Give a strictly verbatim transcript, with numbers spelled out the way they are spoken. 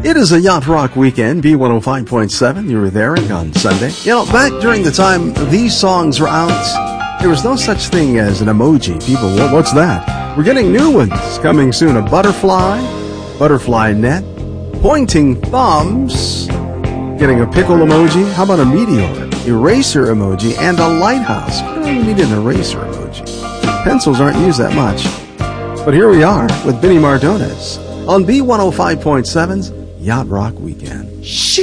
It is a Yacht Rock weekend, B one oh five point seven. You were there on Sunday. You know, back during the time these songs were out, there was no such thing as an emoji. People, what, what's that? We're getting new ones coming soon. A butterfly, butterfly net, pointing thumbs, getting a pickle emoji. How about a meteor, eraser emoji, and a lighthouse? You don't really need an eraser emoji. Pencils aren't used that much. But here we are with Benny Mardones on B one oh five point seven's Yacht Rock Weekend.